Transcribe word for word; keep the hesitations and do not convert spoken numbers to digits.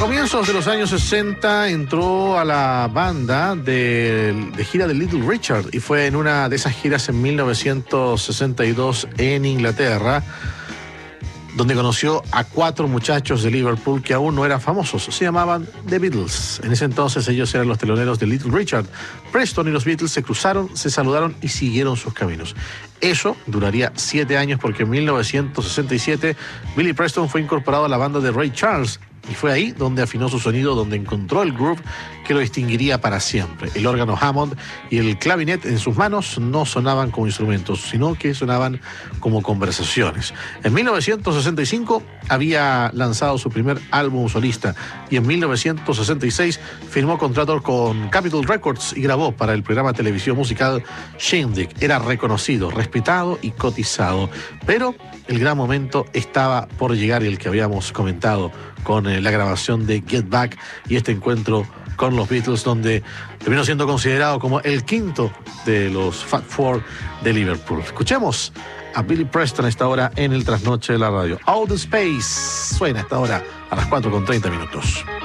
comienzos de los años sesenta entró a la banda de, de gira de Little Richard y fue en una de esas giras en mil novecientos sesenta y dos en Inglaterra donde conoció a cuatro muchachos de Liverpool que aún no eran famosos. Se llamaban The Beatles. En ese entonces ellos eran los teloneros de Little Richard. Preston y los Beatles se cruzaron, se saludaron y siguieron sus caminos. Eso duraría siete años porque en mil novecientos sesenta y siete Billy Preston fue incorporado a la banda de Ray Charles y fue ahí donde afinó su sonido, donde encontró el groove que lo distinguiría para siempre. El órgano Hammond y el clavinet en sus manos no sonaban como instrumentos, sino que sonaban como conversaciones. En mil novecientos sesenta y cinco había lanzado su primer álbum solista y en mil novecientos sesenta y seis firmó contrato con Capitol Records y grabó para el programa de televisión musical Shindig. Era reconocido, respetado y cotizado, pero el gran momento estaba por llegar y el que habíamos comentado con eh, la grabación de Get Back y este encuentro con los Beatles, donde terminó siendo considerado como el quinto de los Fat Four de Liverpool. Escuchemos a Billy Preston a esta hora en el trasnoche de la radio. Out of Space suena a esta hora a las cuatro con treinta minutos.